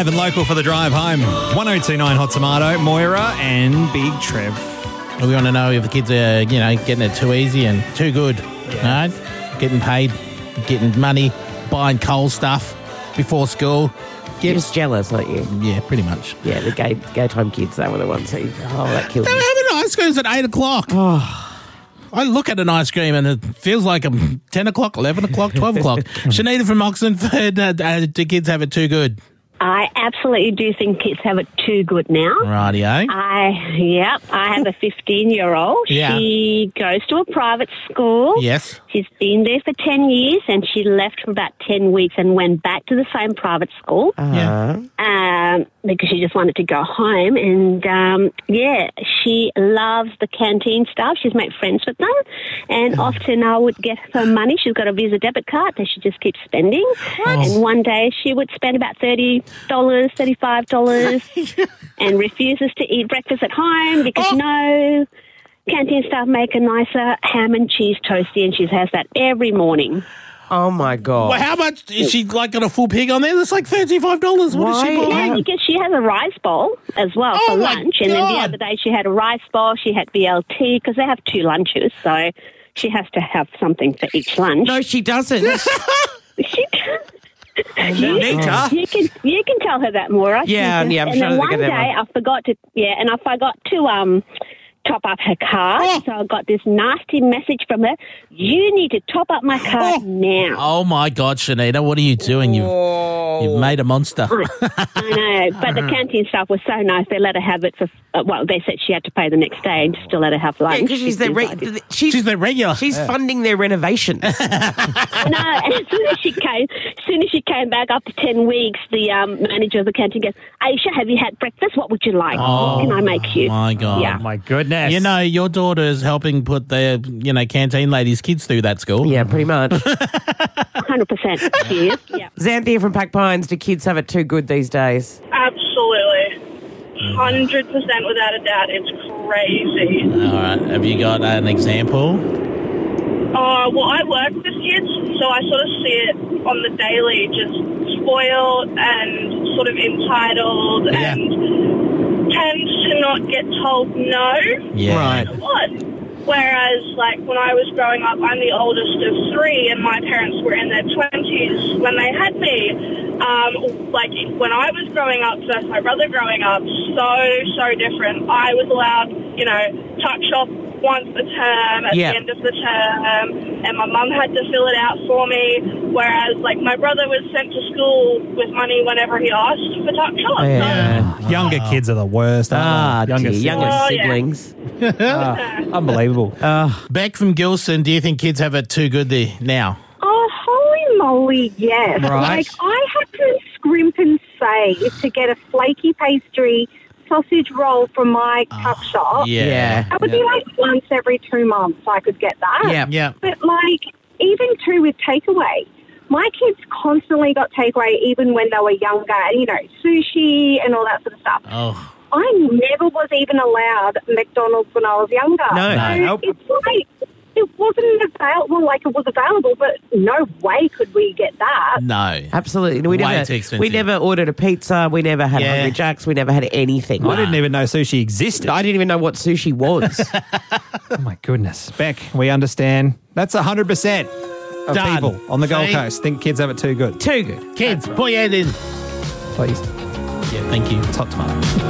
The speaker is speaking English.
Live and local for the drive home. 1029 Hot Tomato, Moira and Big Trev. We want to know if the kids are, getting it too easy and too good. Yeah. No? Getting paid, getting money, buying coal stuff before school. You're just jealous, aren't you? Yeah, pretty much. Yeah, the gay time kids, they were the ones who, that killed They were me. having ice creams at 8 o'clock. I look at an ice cream and it feels like 10 o'clock, 11 o'clock, 12 o'clock. Shanita from Oxenford, do kids have it too good? I absolutely do think kids have it too good now. Rightio. I have a 15-year-old. Yeah. She goes to a private school. Yes. She's been there for 10 years and she left for about 10 weeks and went back to the same private school because she just wanted to go home. And, she loves the canteen staff. She's made friends with them. And often I would get her money. She's got a Visa debit card that she just keeps spending. And one day she would spend about $30, $35 and refuses to eat breakfast at home because canteen staff make a nicer ham and cheese toasty and she has that every morning. Oh, my God. Well, how much? Is she got a full pig on there? That's like $35. What is she Yeah, buying? because she has a rice bowl as well for my lunch. And then the God. other day she had a rice bowl, she had BLT because they have 2 lunches. So she has to have something for each lunch. No, she doesn't. She Nita. You can tell her that, Maura. Yeah, I'm and sure then they're one gonna day have I forgot to top up her card. So I got this nasty message from her. You need to top up my card now. Oh, my God, Shanita, what are you doing? You've made a monster. I know, but the canteen staff was so nice. They let her have it for. They said she had to pay the next day and still let her have lunch. Yeah, because she's She's their regular. She's funding their renovations. I know. And as soon as she came back after 10 weeks, the manager of the canteen goes, Aisha, have you had breakfast? What would you like? What can I make you? My God. Yeah. My goodness. Your daughter is helping put the, canteen ladies' kids through that school. Yeah, pretty much. 100%. She is. Yeah. Xanthia from Pack Pines, do kids have it too good these days? Absolutely. 100% without a doubt. It's crazy. All right. Have you got an example? Well, I work with kids, so I sort of see it on the daily, just spoiled and sort of entitled and tend to not get told no. Yeah. Right. What? Whereas, when I was growing up, I'm the oldest of 3, and my parents were in their 20s when they had me. When I was growing up versus my brother growing up, so different. I was allowed, tuck shop once a term at the end of the term, and my mum had to fill it out for me, whereas, my brother was sent to school with money whenever he asked for tuck shop. Yeah. Younger kids are the worst, aren't they? Younger siblings. Unbelievable. Beck from Gilson, do you think kids have it too good there now? Oh, holy moly, yes. Right. I had to scrimp and save to get a flaky pastry sausage roll from my tuck shop. Yeah. That would be once every 2 months I could get that. Yeah. But even too with takeaway. My kids constantly got takeaway even when they were younger, and, sushi and all that sort of stuff. Oh. I never was even allowed McDonald's when I was younger. No. So it's it wasn't available, it was available, but no way could we get that. No. Absolutely. Way too expensive. We never ordered a pizza. We never had Yeah. Hungry Jacks. We never had anything. I didn't even know sushi existed. I didn't even know what sushi was. Oh, my goodness. Beck, we understand. That's 100% of Done. people on the Gold See? Coast think kids have it too good. Too good. Kids, put your head in. Please. Yeah, thank you. It's Hot Tomato.